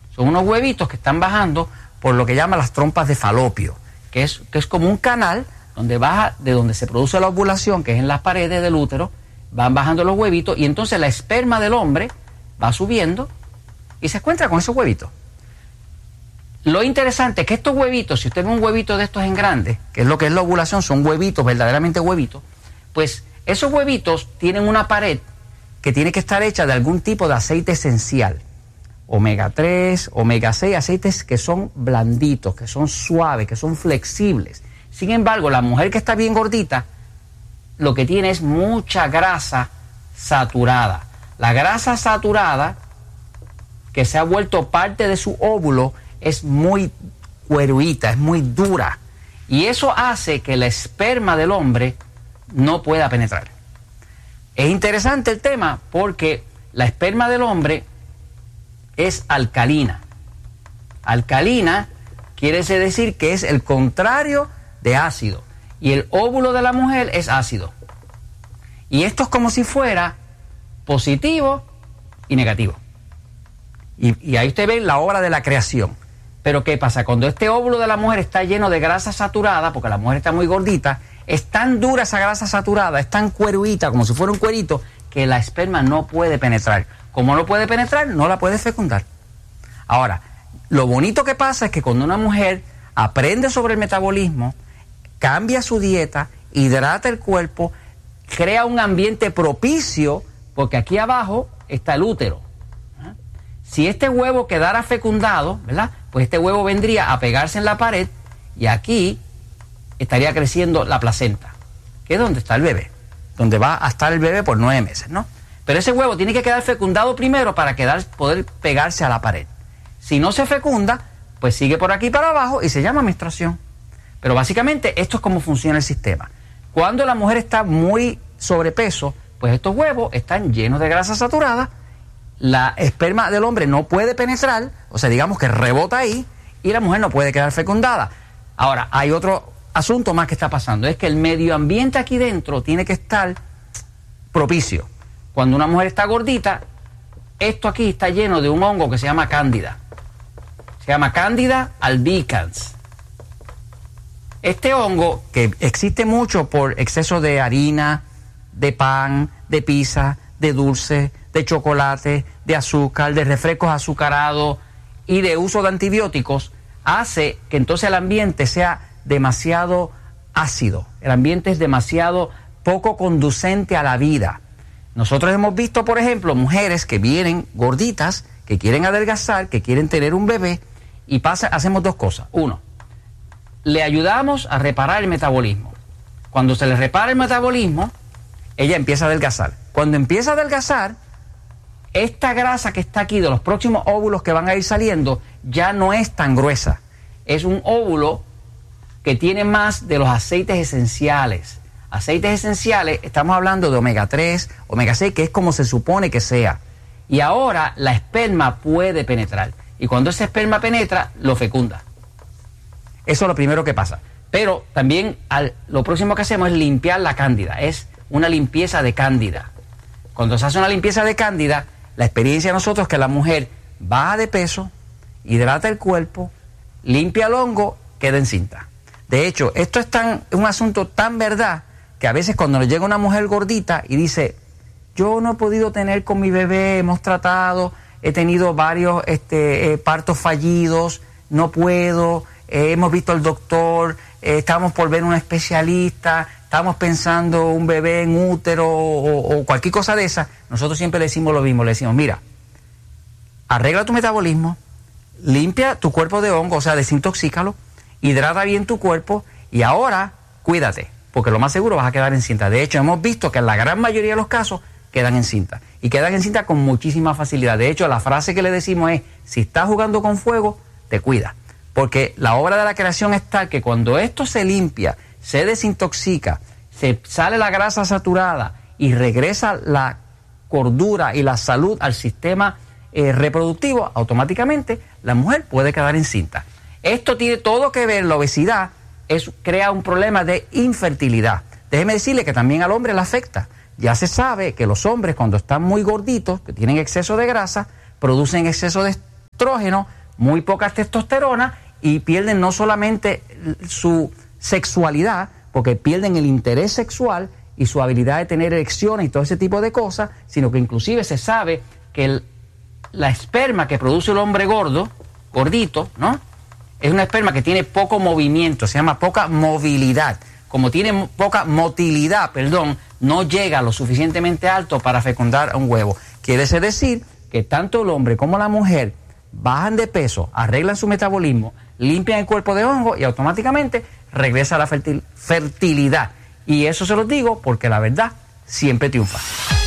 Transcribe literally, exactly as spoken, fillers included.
Son unos huevitos que están bajando por lo que llaman las trompas de falopio, que es, que es como un canal donde baja, de donde se produce la ovulación, que es en las paredes del útero, van bajando los huevitos y entonces la esperma del hombre va subiendo y se encuentra con esos huevitos. Lo interesante es que estos huevitos, si usted ve un huevito de estos en grande, que es lo que es la ovulación, son huevitos, verdaderamente huevitos, pues esos huevitos tienen una pared que tiene que estar hecha de algún tipo de aceite esencial. omega tres, omega seis, aceites que son blanditos, que son suaves, que son flexibles. Sin embargo, la mujer que está bien gordita, lo que tiene es mucha grasa saturada. La grasa saturada, que se ha vuelto parte de su óvulo, es muy cueruita, es muy dura. Y eso hace que la esperma del hombre no pueda penetrar. Es interesante el tema porque la esperma del hombre es alcalina. Alcalina quiere decir que es el contrario de ácido. Y el óvulo de la mujer es ácido. Y esto es como si fuera positivo y negativo. Y, y ahí usted ve la obra de la creación. Pero ¿qué pasa? Cuando este óvulo de la mujer está lleno de grasa saturada, porque la mujer está muy gordita, es tan dura esa grasa saturada, es tan cueruita, como si fuera un cuerito, que la esperma no puede penetrar. Como no puede penetrar, no la puede fecundar. Ahora, lo bonito que pasa es que cuando una mujer aprende sobre el metabolismo, cambia su dieta, hidrata el cuerpo, crea un ambiente propicio, porque aquí abajo está el útero. ¿Ah? Si este huevo quedara fecundado, ¿verdad?, pues este huevo vendría a pegarse en la pared y aquí estaría creciendo la placenta, que es donde está el bebé, donde va a estar el bebé por nueve meses, ¿no? Pero ese huevo tiene que quedar fecundado primero para quedar, poder pegarse a la pared. Si no se fecunda, pues sigue por aquí para abajo y se llama menstruación. Pero básicamente esto es cómo funciona el sistema. Cuando la mujer está muy sobrepeso, pues estos huevos están llenos de grasa saturada, la esperma del hombre no puede penetrar, o sea, digamos que rebota ahí, y la mujer no puede quedar fecundada. Ahora, hay otro asunto más que está pasando, es que el medio ambiente aquí dentro tiene que estar propicio. Cuando una mujer está gordita, esto aquí está lleno de un hongo que se llama cándida. Se llama Candida albicans. Este hongo, que existe mucho por exceso de harina, de pan, de pizza, de dulce, de chocolate, de azúcar, de refrescos azucarados y de uso de antibióticos, hace que entonces el ambiente sea demasiado ácido. El ambiente es demasiado poco conducente a la vida. Nosotros hemos visto, por ejemplo, mujeres que vienen gorditas, que quieren adelgazar, que quieren tener un bebé, y pasa, hacemos dos cosas. Uno, le ayudamos a reparar el metabolismo. Cuando se le repara el metabolismo, ella empieza a adelgazar. Cuando empieza a adelgazar, esta grasa que está aquí de los próximos óvulos que van a ir saliendo ya no es tan gruesa. Es un óvulo que tiene más de los aceites esenciales. Aceites esenciales, estamos hablando de omega tres, omega seis, que es como se supone que sea. Y ahora la esperma puede penetrar. Y cuando ese esperma penetra, lo fecunda. Eso es lo primero que pasa. Pero también al, lo próximo que hacemos es limpiar la cándida. Es una limpieza de cándida. Cuando se hace una limpieza de cándida, la experiencia de nosotros es que la mujer baja de peso, hidrata el cuerpo, limpia el hongo, queda encinta. De hecho, esto es tan, un asunto tan verdad que a veces cuando nos llega una mujer gordita y dice, yo no he podido tener con mi bebé, hemos tratado, he tenido varios este, eh, partos fallidos, no puedo, eh, hemos visto al doctor, eh, estamos por ver un especialista, estamos pensando un bebé en útero o, o cualquier cosa de esa. Nosotros siempre le decimos lo mismo, le decimos, mira, arregla tu metabolismo, limpia tu cuerpo de hongo, o sea, desintoxícalo, hidrata bien tu cuerpo y ahora cuídate, porque lo más seguro vas a quedar encinta. De hecho, hemos visto que en la gran mayoría de los casos quedan encinta y quedan encinta con muchísima facilidad. De hecho, la frase que le decimos es, si estás jugando con fuego, te cuida, porque la obra de la creación es tal que cuando esto se limpia, se desintoxica, se sale la grasa saturada y regresa la cordura y la salud al sistema eh, reproductivo, automáticamente la mujer puede quedar encinta. Esto tiene todo que ver, la obesidad es, crea un problema de infertilidad. Déjeme decirle que también al hombre le afecta. Ya se sabe que los hombres cuando están muy gorditos, que tienen exceso de grasa, producen exceso de estrógeno, muy poca testosterona y pierden no solamente su sexualidad, porque pierden el interés sexual y su habilidad de tener erecciones y todo ese tipo de cosas, sino que inclusive se sabe que el, la esperma que produce el hombre gordo, gordito, ¿no? Es una esperma que tiene poco movimiento, se llama poca movilidad. Como tiene poca motilidad, perdón, no llega lo suficientemente alto para fecundar un huevo. Quiere decir que tanto el hombre como la mujer bajan de peso, arreglan su metabolismo, limpian el cuerpo de hongo y automáticamente regresa la fertil- fertilidad. Y eso se los digo porque la verdad siempre triunfa.